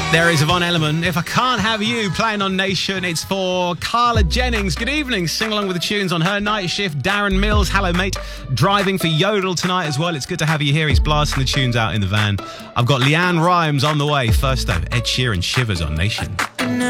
There is Yvonne Elliman. If I Can't Have You, playing on Nation. It's for Carla Jennings. Good evening. Sing along with the tunes on her night shift. Darren Mills, hello mate. Driving for Yodel tonight as well. It's good to have you here. He's blasting the tunes out in the van. I've got Leanne Rhymes on the way. First though, Ed Sheeran, Shivers on Nation.